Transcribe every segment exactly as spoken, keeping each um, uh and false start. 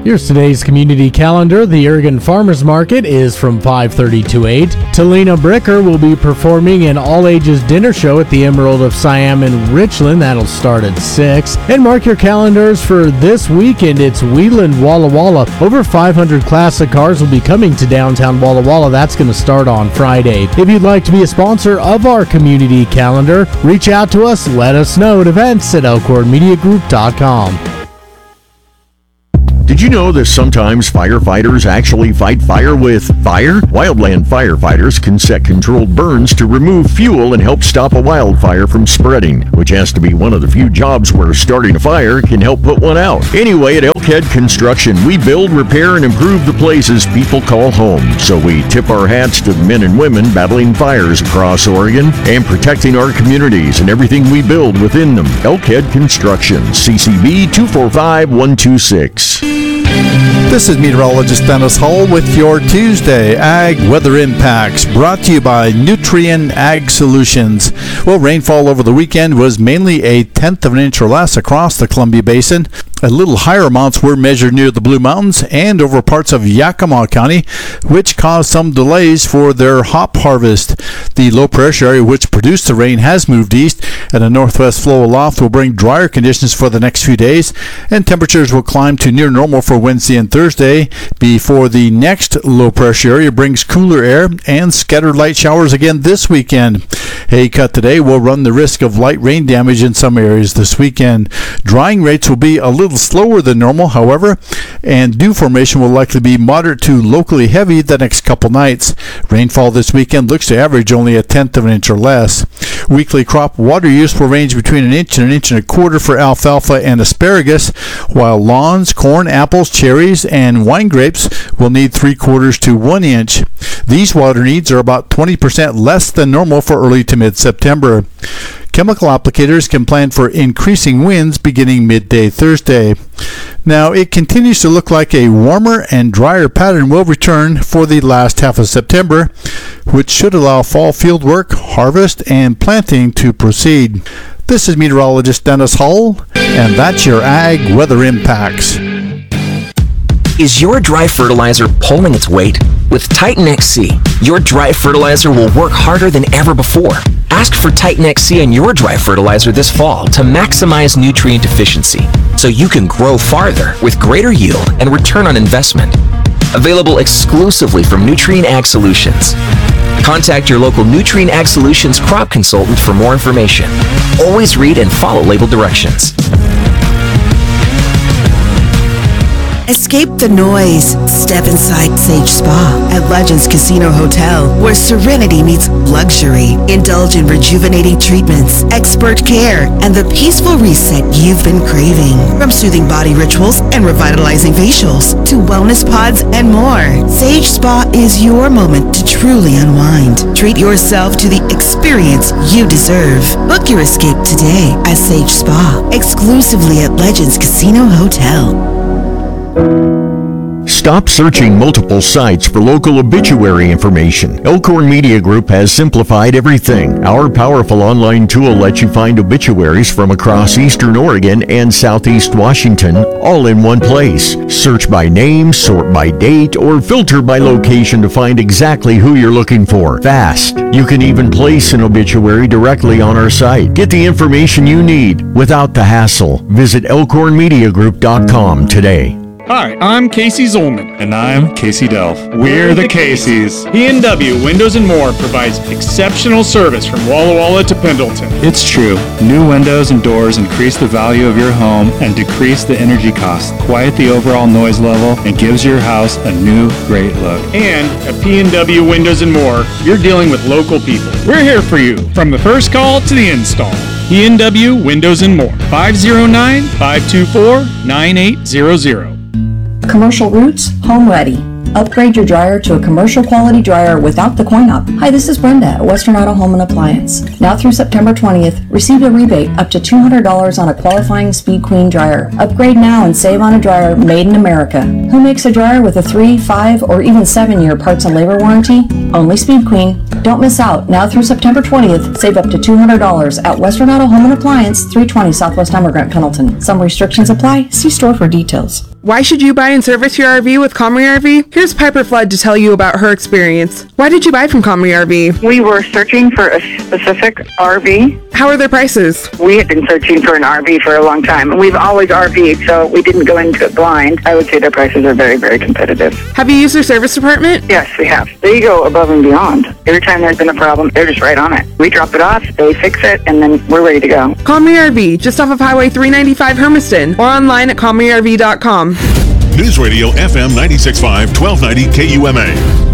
Here's today's community calendar. The Oregon Farmers Market is from five thirty to eight. Talina Bricker will be performing an all-ages dinner show at the Emerald of Siam in Richland. That'll start at six. And mark your calendars for this weekend. It's Wheeland Walla Walla. Over five hundred classic cars will be coming to downtown Walla Walla. That's going to start on Friday. If you'd like to be a sponsor of our community calendar, reach out to us. Let us know at events at elkhorn media group dot com. Did you know that sometimes firefighters actually fight fire with fire? Wildland firefighters can set controlled burns to remove fuel and help stop a wildfire from spreading, which has to be one of the few jobs where starting a fire can help put one out. Anyway, at Elkhead Construction, we build, repair, and improve the places people call home. So we tip our hats to the men and women battling fires across Oregon and protecting our communities and everything we build within them. Elkhead Construction, C C B two four five one two six. This is meteorologist Dennis Hull with your Tuesday Ag Weather Impacts, brought to you by Nutrien Ag Solutions. Well, rainfall over the weekend was mainly a tenth of an inch or less across the Columbia Basin. A little higher amounts were measured near the Blue Mountains and over parts of Yakima County, which caused some delays for their hop harvest. The low pressure area which produced the rain has moved east, and a northwest flow aloft will bring drier conditions for the next few days, and temperatures will climb to near normal for Wednesday and Thursday before the next low pressure area brings cooler air and scattered light showers again this weekend. A cut today will run the risk of light rain damage in some areas this weekend. Drying rates will be a little slower than normal, however, and dew formation will likely be moderate to locally heavy the next couple nights. Rainfall this weekend looks to average only a tenth of an inch or less. Weekly crop water use will range between an inch and an inch and a quarter for alfalfa and asparagus, while lawns, corn, apples, cherries, and wine grapes will need three quarters to one inch. These water needs are about twenty percent less than normal for early to mid-September. Chemical applicators can plan for increasing winds beginning midday Thursday. Now, it continues to look like a warmer and drier pattern will return for the last half of September, which should allow fall field work, harvest, and planting to proceed. This is meteorologist Dennis Hull, and that's your Ag Weather Impacts. Is your dry fertilizer pulling its weight? With Titan X C, your dry fertilizer will work harder than ever before. Ask for Titan X C on your dry fertilizer this fall to maximize nutrient efficiency, so you can grow farther with greater yield and return on investment. Available exclusively from Nutrien Ag Solutions. Contact your local Nutrien Ag Solutions crop consultant for more information. Always read and follow label directions. Escape the noise. Step inside Sage Spa at Legends Casino Hotel, where serenity meets luxury. Indulge in rejuvenating treatments, expert care, and the peaceful reset you've been craving. From soothing body rituals and revitalizing facials to wellness pods and more, Sage Spa is your moment to truly unwind. Treat yourself to the experience you deserve. Book your escape today at Sage Spa, exclusively at Legends Casino Hotel. Stop searching multiple sites for local obituary information. Elkhorn Media Group has simplified everything. Our powerful online tool lets you find obituaries from across Eastern Oregon and Southeast Washington, all in one place. Search by name, sort by date, or filter by location to find exactly who you're looking for. Fast. You can even place an obituary directly on our site. Get the information you need without the hassle. Visit elkhorn media group dot com today. Hi, I'm Casey Zolman. And I'm Casey Delph. We're the Caseys. P and W Windows and More provides exceptional service from Walla Walla to Pendleton. It's true. New windows and doors increase the value of your home and decrease the energy cost, quiet the overall noise level, and gives your house a new, great look. And at P and W Windows and More, you're dealing with local people. We're here for you, from the first call to the install. P and W Windows and More, five oh nine, five two four, nine eight zero zero. Commercial Roots, Home Ready. Upgrade your dryer to a commercial quality dryer without the coin-op. Hi, this is Brenda at Western Auto Home and Appliance. Now through September twentieth, receive a rebate up to two hundred dollars on a qualifying Speed Queen dryer. Upgrade now and save on a dryer made in America. Who makes a dryer with a three, five, or even seven year parts and labor warranty? Only Speed Queen. Don't miss out. Now through September twentieth, save up to two hundred dollars at Western Auto Home and Appliance, three twenty Southwest Emigrant, Pendleton. Some restrictions apply. See store for details. Why should you buy and service your R V with Comrie R V? Here's Piper Flood to tell you about her experience. Why did you buy from Comrie R V? We were searching for a specific R V. How are their prices? We had been searching for an R V for a long time. We've always R V'd, so we didn't go into it blind. I would say their prices are very, very competitive. Have you used their service department? Yes, we have. They go above and beyond. Every time there's been a problem, they're just right on it. We drop it off, they fix it, and then we're ready to go. Comrie R V, just off of Highway three ninety-five Hermiston, or online at comrie r v dot com. News Radio F M ninety-six point five, twelve ninety K U M A.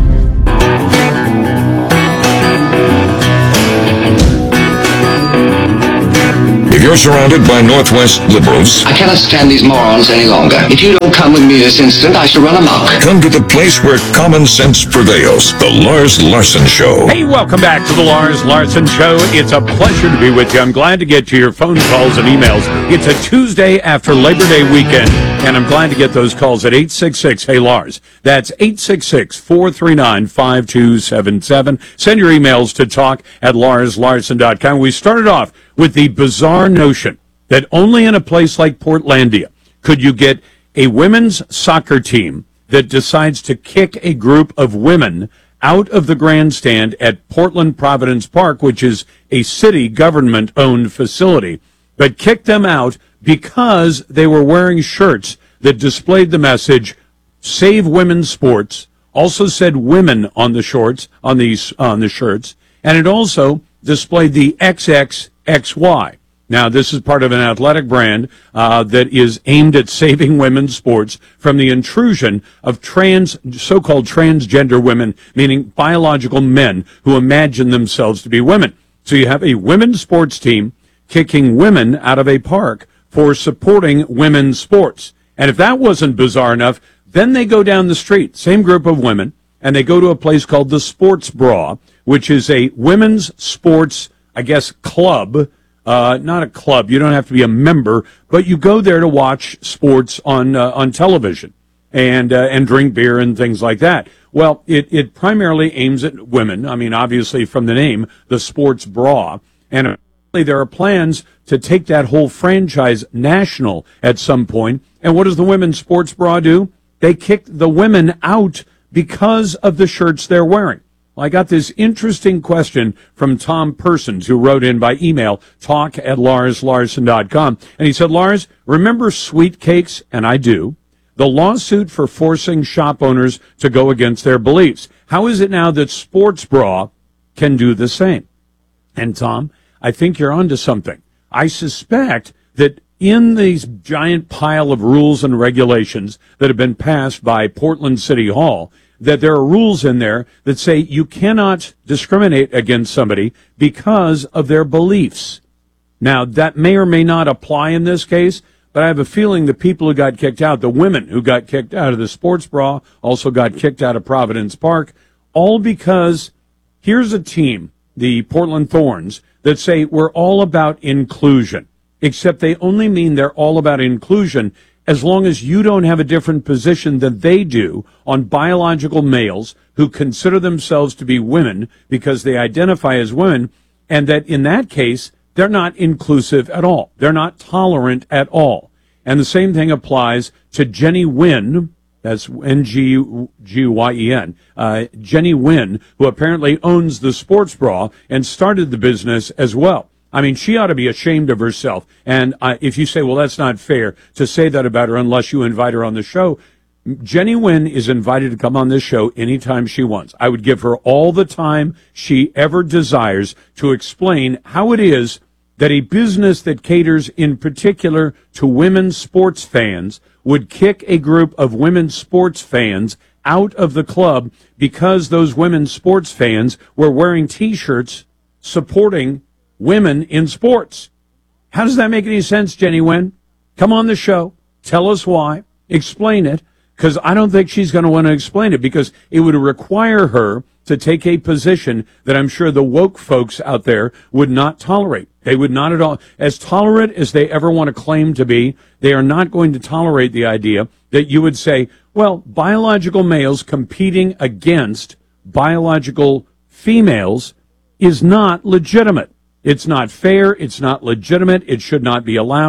If you're surrounded by Northwest liberals, I cannot stand these morons any longer. If you don't come with me this instant, I shall run amok. Come to the place where common sense prevails. The Lars Larson Show. Hey, welcome back to the Lars Larson Show. It's a pleasure to be with you. I'm glad to get to your phone calls and emails. It's a Tuesday after Labor Day weekend, and I'm glad to get those calls at eight six six, hey Lars. That's eight six six, four three nine, five two seven seven. Send your emails to talk at lars larson dot com. We started off with the bizarre notion that only in a place like Portlandia could you get a women's soccer team that decides to kick a group of women out of the grandstand at Portland Providence Park, which is a city government-owned facility, but kick them out because they were wearing shirts that displayed the message, Save Women's Sports, also said women on the shorts, on these, on the shirts, and it also displayed the X X X Y. Now, this is part of an athletic brand uh, that is aimed at saving women's sports from the intrusion of trans, so-called transgender women, meaning biological men who imagine themselves to be women. So you have a women's sports team kicking women out of a park for supporting women's sports. And if that wasn't bizarre enough, then they go down the street, same group of women, and they go to a place called the Sports Bra, which is a women's sports, I guess, club, uh, not a club. You don't have to be a member, but you go there to watch sports on uh, on television and uh, and drink beer and things like that. Well, it, it primarily aims at women. I mean, obviously from the name, the Sports Bra. And apparently there are plans to take that whole franchise national at some point. And what does the Women's Sports Bra do? They kick the women out because of the shirts they're wearing. Well, I got this interesting question from Tom Persons, who wrote in by email, talk at lars larson dot com. And he said, Lars, remember Sweet Cakes? And I do. The lawsuit for forcing shop owners to go against their beliefs. How is it now that Sports Bra can do the same? And Tom, I think you're onto something. I suspect that in these giant pile of rules and regulations that have been passed by Portland City Hall, that there are rules in there that say you cannot discriminate against somebody because of their beliefs. Now, that may or may not apply in this case, but I have a feeling the people who got kicked out, the women who got kicked out of the Sports Bra, also got kicked out of Providence Park, all because here's a team, the Portland Thorns, that say we're all about inclusion, except they only mean they're all about inclusion as long as you don't have a different position than they do on biological males who consider themselves to be women because they identify as women, and that in that case, they're not inclusive at all. They're not tolerant at all. And the same thing applies to Jenny Wynn, that's N G G Y E N, uh, Jenny Wynn, who apparently owns the Sports Bra and started the business as well. I mean, she ought to be ashamed of herself. And uh, if you say, well, that's not fair to say that about her unless you invite her on the show, Jenny Wynn is invited to come on this show anytime she wants. I would give her all the time she ever desires to explain how it is that a business that caters in particular to women's sports fans would kick a group of women's sports fans out of the club because those women's sports fans were wearing T-shirts supporting women in sports. How does that make any sense, Jenny Wynn? Come on the show. Tell us why. Explain it, because I don't think she's going to want to explain it, because it would require her to take a position that I'm sure the woke folks out there would not tolerate. They would not at all, as tolerant as they ever want to claim to be, they are not going to tolerate the idea that you would say, well, biological males competing against biological females is not legitimate. It's not fair. It's not legitimate. It should not be allowed.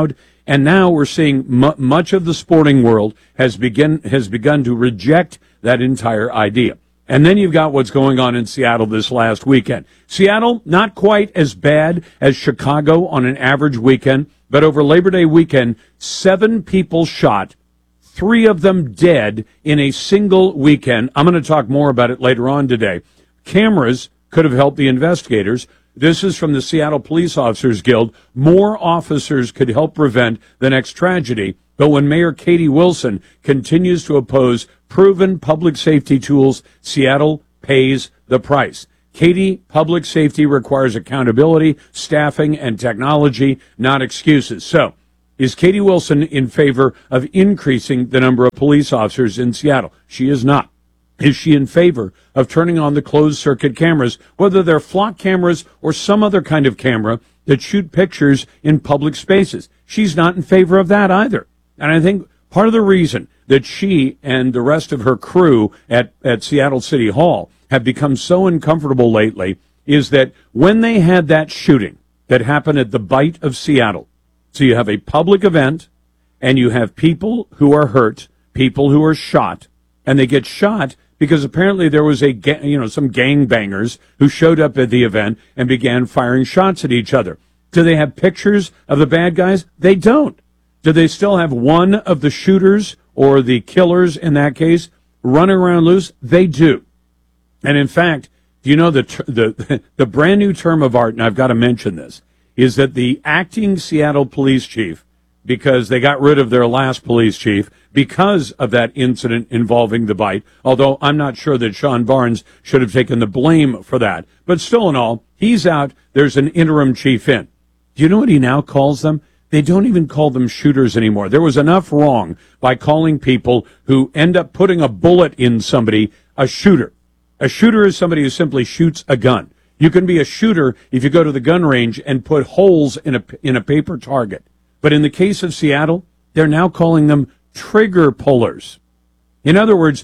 And now we're seeing mu- much of the sporting world has begin has begun to reject that entire idea. And then you've got what's going on in Seattle this last weekend. Seattle, not quite as bad as Chicago on an average weekend, but over Labor Day weekend, seven people shot, three of them dead in a single weekend. I'm going to talk more about it later on today. Cameras could have helped the investigators. This is from the Seattle Police Officers Guild. More officers could help prevent the next tragedy. But when Mayor Katie Wilson continues to oppose proven public safety tools, Seattle pays the price. Katie, public safety requires accountability, staffing, and technology, not excuses. So, is Katie Wilson in favor of increasing the number of police officers in Seattle? She is not. Is she in favor of turning on the closed-circuit cameras, whether they're flock cameras or some other kind of camera that shoot pictures in public spaces? She's not in favor of that either. And I think part of the reason that she and the rest of her crew at, at Seattle City Hall have become so uncomfortable lately is that when they had that shooting that happened at the Bite of Seattle, so you have a public event and you have people who are hurt, people who are shot, and they get shot because apparently there was a, ga- you know, some gangbangers who showed up at the event and began firing shots at each other. Do they have pictures of the bad guys? They don't. Do they still have one of the shooters or the killers in that case running around loose? They do. And in fact, do you know the ter- the the brand new term of art, and I've got to mention this, is that the acting Seattle police chief, because they got rid of their last police chief because of that incident involving the Bite, although I'm not sure that Sean Barnes should have taken the blame for that. But still in all, he's out. There's an interim chief in. Do you know what he now calls them? They don't even call them shooters anymore. There was enough wrong by calling people who end up putting a bullet in somebody a shooter. A shooter is somebody who simply shoots a gun. You can be a shooter if you go to the gun range and put holes in a, in a paper target. But in the case of Seattle, they're now calling them trigger pullers. In other words,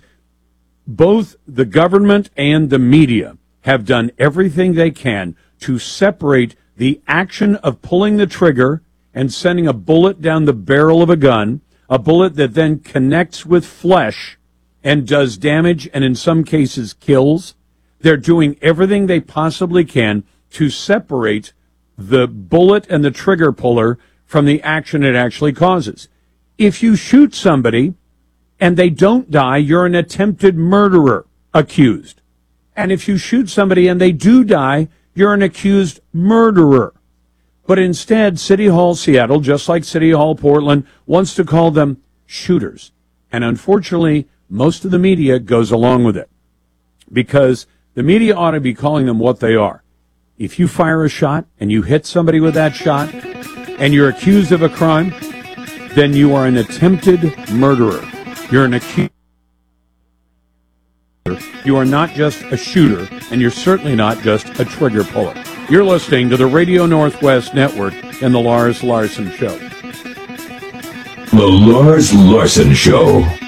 both the government and the media have done everything they can to separate the action of pulling the trigger and sending a bullet down the barrel of a gun, a bullet that then connects with flesh and does damage and in some cases kills. They're doing everything they possibly can to separate the bullet and the trigger puller from the action it actually causes. If you shoot somebody and they don't die, you're an attempted murderer accused. And if you shoot somebody and they do die, you're an accused murderer. But instead, City Hall Seattle, just like City Hall Portland, wants to call them shooters. And unfortunately, most of the media goes along with it. Because the media ought to be calling them what they are. If you fire a shot and you hit somebody with that shot and you're accused of a crime, then you are an attempted murderer. You're an accused. You are not just a shooter, and you're certainly not just a trigger puller. You're listening to the Radio Northwest Network and the Lars Larson Show. The Lars Larson Show.